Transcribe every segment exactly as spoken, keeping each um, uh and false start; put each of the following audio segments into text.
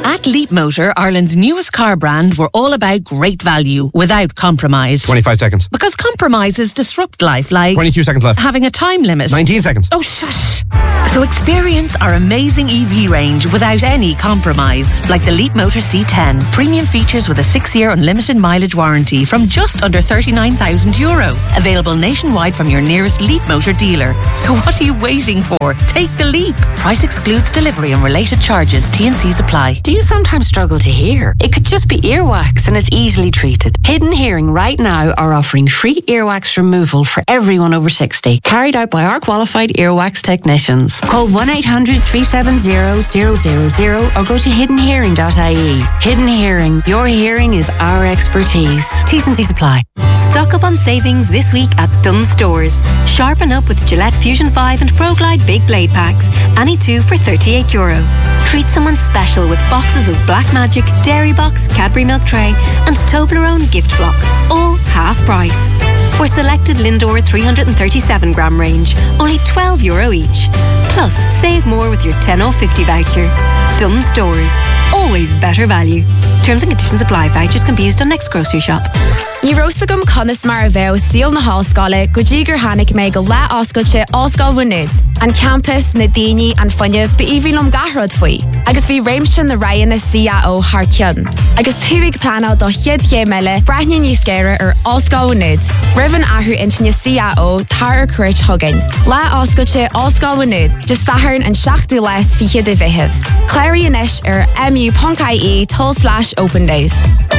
At Leap Motor, Ireland's newest car brand, we're all about great value without compromise. twenty-five seconds. Because compromises disrupt life, like... twenty-two seconds left. Having a time limit. nineteen seconds. Oh, shush. So experience our amazing E V range without any compromise. Like the Leap Motor C ten. Premium features with a six-year unlimited mileage warranty from just under thirty-nine thousand euro. Available nationwide from your nearest Leap Motor dealer. So what are you waiting for? Take the leap. Price excludes delivery and related charges. T and Cs apply. Do you sometimes struggle to hear? It could just be earwax and it's easily treated. Hidden Hearing right now are offering free earwax removal for everyone over sixty, carried out by our qualified earwax technicians. Call one eight hundred, three seven zero, zero zero zero or go to hidden hearing dot I E. Hidden Hearing, your hearing is our expertise. T's and C's apply. Stock up on savings this week at Dunnes Stores. Sharpen up with Gillette Fusion five and ProGlide Big Blade Packs. Any two for thirty-eight euro. Treat someone special with boxes of Black Magic, Dairy Box, Cadbury Milk Tray and Toblerone Gift Block. All half price. For selected Lindor three hundred thirty-seven gram range, only twelve euro each. Plus, save more with your ten off fifty voucher. Dunnes Stores. Always better value. Terms and conditions apply. Vouchers can be used on next grocery shop. Ní rósagam conas mar a bheith síl na háscáile go ddígur hanig mé go le oscailte oscail bhuinud. An campus na daoine an funineh ba íbhílum gahrad faoi. Agus bhí réimse na raighan na C A O Harcian. Agus tuigh planál do chiad ché meile breithne níos céire ar oscail bhuinud. Rivan ahrú inchne C A O tar ar cuirt thugain. Le oscailte oscail bhuinud just saharn an seachtú les fiche de bheitheamh. Clary inis ar mu.ie toll slash open days.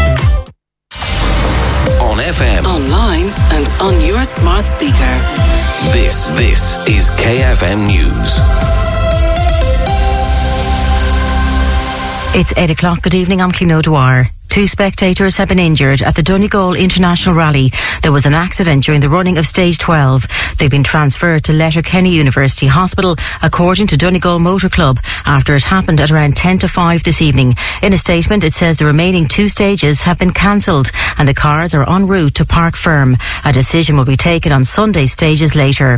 On F M, online and on your smart speaker. This, this is K F M News. It's eight o'clock. Good evening, I'm Clino Dwyer. Two spectators have been injured at the Donegal International Rally. There was an accident during the running of Stage twelve. They've been transferred to Letterkenny University Hospital, according to Donegal Motor Club, after it happened at around ten to five this evening. In a statement, it says the remaining two stages have been cancelled and the cars are en route to Park Ferme. A decision will be taken on Sunday stages later.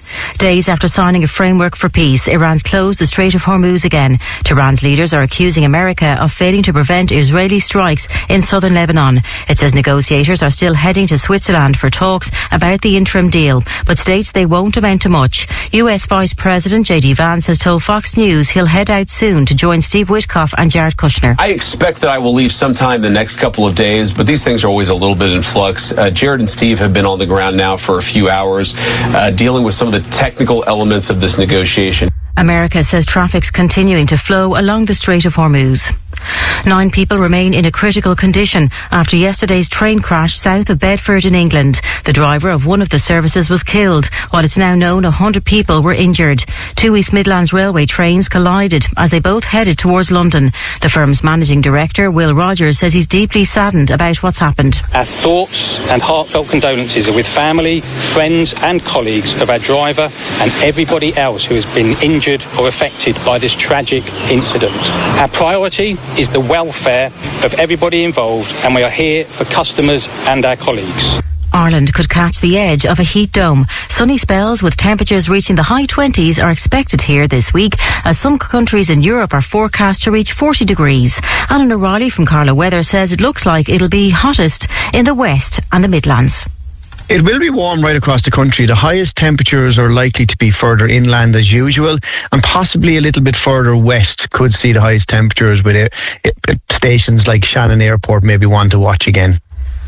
Days after signing a framework for peace, Iran's closed the Strait of Hormuz again. Tehran's leaders are accusing America of failing to prevent Israeli strikes in southern Lebanon. It says negotiators are still heading to Switzerland for talks about the interim deal, but states they won't amount to much. U S Vice President J D Vance has told Fox News he'll head out soon to join Steve Witkoff and Jared Kushner. I expect that I will leave sometime the next couple of days, but these things are always a little bit in flux. Uh, Jared and Steve have been on the ground now for a few hours, uh, dealing with some of the technical elements of this negotiation. America says traffic's continuing to flow along the Strait of Hormuz. Nine people remain in a critical condition after yesterday's train crash south of Bedford in England. The driver of one of the services was killed, while it's now known one hundred people were injured. Two East Midlands Railway trains collided as they both headed towards London. The firm's managing director, Will Rogers, says he's deeply saddened about what's happened. Our thoughts and heartfelt condolences are with family, friends and colleagues of our driver and everybody else who has been injured or affected by this tragic incident. Our priority is the welfare of everybody involved, and we are here for customers and our colleagues. Ireland could catch the edge of a heat dome. Sunny spells with temperatures reaching the high twenties are expected here this week, as some countries in Europe are forecast to reach forty degrees. Alan O'Reilly from Carlow Weather says it looks like it'll be hottest in the west and the Midlands. It will be warm right across the country. The highest temperatures are likely to be further inland as usual, and possibly a little bit further west could see the highest temperatures, with it, it, stations like Shannon Airport maybe one to watch again.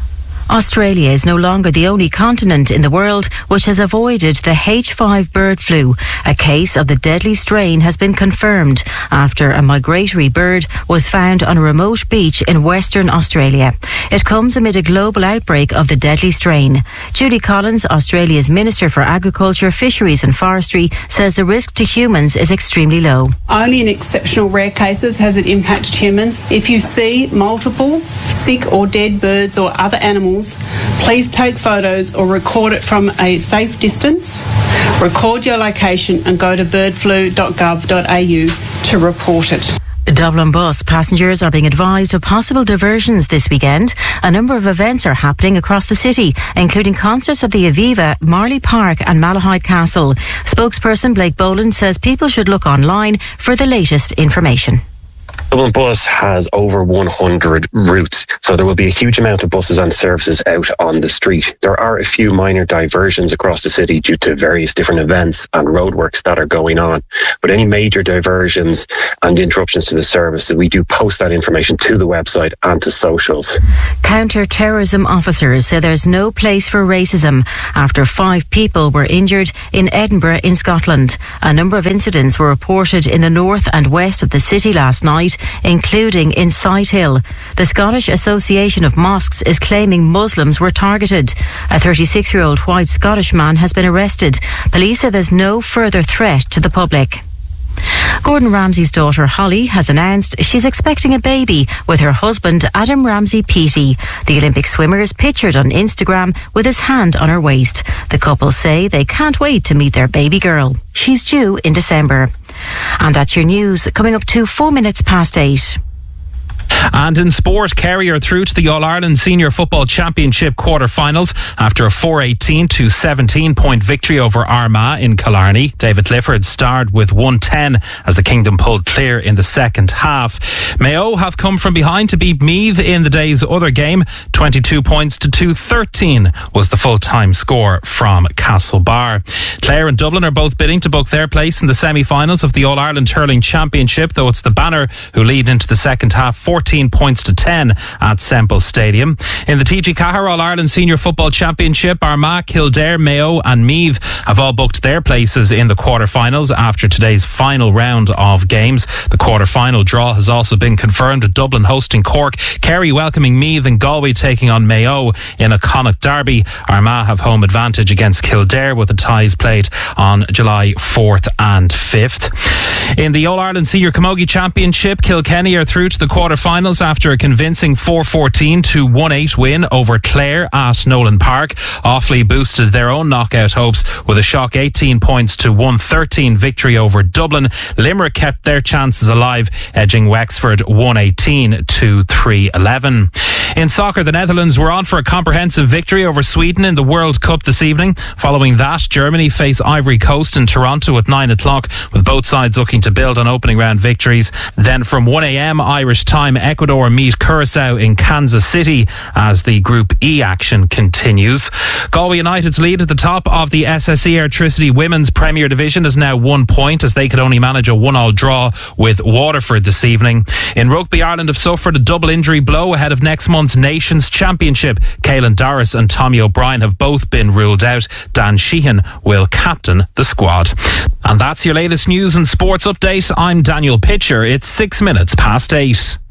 Australia is no longer the only continent in the world which has avoided the H five bird flu. A case of the deadly strain has been confirmed after a migratory bird was found on a remote beach in Western Australia. It comes amid a global outbreak of the deadly strain. Judy Collins, Australia's Minister for Agriculture, Fisheries and Forestry, says the risk to humans is extremely low. Only in exceptional rare cases has it impacted humans. If you see multiple sick or dead birds or other animals, please take photos or record it from a safe distance. Record your location and go to bird flu dot gov dot a u to report it. Dublin bus passengers are being advised of possible diversions this weekend. A number of events are happening across the city, including concerts at the Aviva, Marley Park and Malahide Castle. Spokesperson Blake Boland says people should look online for the latest information. Dublin Bus has over one hundred routes, so there will be a huge amount of buses and services out on the street. There are a few minor diversions across the city due to various different events and roadworks that are going on. But any major diversions and interruptions to the service, we do post that information to the website and to socials. Counter-terrorism officers say there's no place for racism after five people were injured in Edinburgh in Scotland. A number of incidents were reported in the north and west of the city last night, including in Sighthill. The Scottish Association of Mosques is claiming Muslims were targeted. A thirty-six-year-old white Scottish man has been arrested. Police say there's no further threat to the public. Gordon Ramsay's daughter Holly has announced she's expecting a baby with her husband Adam Ramsay-Peaty. The Olympic swimmer is pictured on Instagram with his hand on her waist. The couple say they can't wait to meet their baby girl. She's due in December. And that's your news, coming up to four minutes past eight. And in sport, Kerry are through to the All-Ireland Senior Football Championship quarter-finals after a four eighteen to seventeen point victory over Armagh in Killarney. David Clifford starred with one ten as the Kingdom pulled clear in the second half. Mayo have come from behind to beat Meath in the day's other game. twenty-two points to two thirteen was the full-time score from Castlebar. Clare and Dublin are both bidding to book their place in the semi-finals of the All-Ireland Hurling Championship, though it's the Banner who lead into the second half fourteen points to ten at Semple Stadium. In the T G Cahir All-Ireland Senior Football Championship, Armagh, Kildare, Mayo and Meath have all booked their places in the quarter-finals after today's final round of games. The quarter-final draw has also been confirmed, with Dublin hosting Cork, Kerry welcoming Meath and Galway taking on Mayo in a Connacht derby. Armagh have home advantage against Kildare with the ties played on July fourth and fifth. In the All-Ireland Senior Camogie Championship, Kilkenny are through to the quarter-finals after a convincing four fourteen to one eight win over Clare at Nolan Park. Offaly boosted their own knockout hopes with a shock eighteen points to one thirteen victory over Dublin. Limerick kept their chances alive, edging Wexford one eighteen to three eleven. In soccer, the Netherlands were on for a comprehensive victory over Sweden in the World Cup this evening. Following that, Germany face Ivory Coast in Toronto at nine o'clock, with both sides looking to build on opening round victories. Then from one a.m. Irish time, Ecuador meet Curacao in Kansas City as the Group E action continues. Galway United's lead at the top of the S S E Airtricity Women's Premier Division is now one point, as they could only manage a one-all draw with Waterford this evening. In Rugby, Ireland have suffered a double injury blow ahead of next month's Nations Championship. Caelan Doris and Tommy O'Brien have both been ruled out. Dan Sheehan will captain the squad. And that's your latest news and sports update. I'm Daniel Pitcher. It's six minutes past eight.